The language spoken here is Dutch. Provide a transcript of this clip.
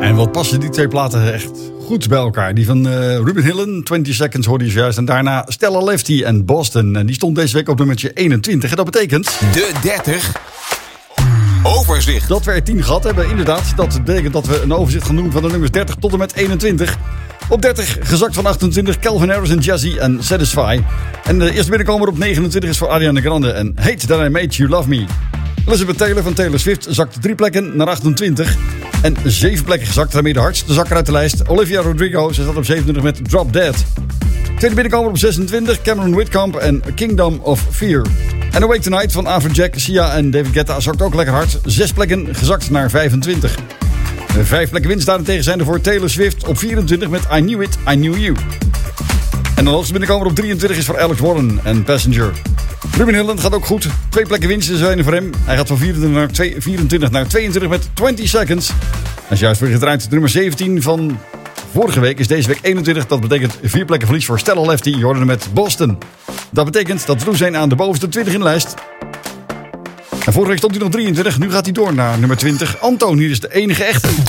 En wat passen die twee platen echt goed bij elkaar. Die van Ruben Hillen, 20 Seconds hoorde je juist. En daarna Stella Lefty en Boston. En die stond deze week op nummertje 21. En dat betekent... De 30 overzicht. Dat we er 10 gehad hebben, inderdaad. Dat betekent dat we een overzicht gaan doen van de nummers 30 tot en met 21. Op 30 gezakt van 28 Calvin Harris en Jazzy en Satisfy. En de eerste binnenkomer op 29 is voor Ariana Grande en Hate That I Made You Love Me. Elizabeth Taylor van Taylor Swift zakt 3 plekken naar 28. En 7 plekken gezakt, daarmee de hardste zakker uit de lijst. Olivia Rodrigo, ze staat op 27 met Drop Dead. Tweede binnenkomer op 26 Cameron Whitcomb en Kingdom of Fear. En Awake Tonight van Afrojack, Sia en David Guetta zakt ook lekker hard. 6 plekken gezakt naar 25. 5 plekken winst daarentegen zijn er voor Taylor Swift op 24 met I Knew It, I Knew You. En de hoogste binnenkomer op 23 is voor Alex Warren en Passenger. Ruben Hillen gaat ook goed. 2 plekken winst zijn er voor hem. Hij gaat van 24 naar 22 met 20 Seconds. Als juist weer gedraaid, de nummer 17 van vorige week is deze week 21. Dat betekent 4 plekken verlies voor Stella Lefty. Je hoorde hem met Boston. Dat betekent dat we toe zijn aan de bovenste 20 in de lijst. En vorige week stond hij nog 23. Nu gaat hij door naar nummer 20. Antoon, hier is de enige echte.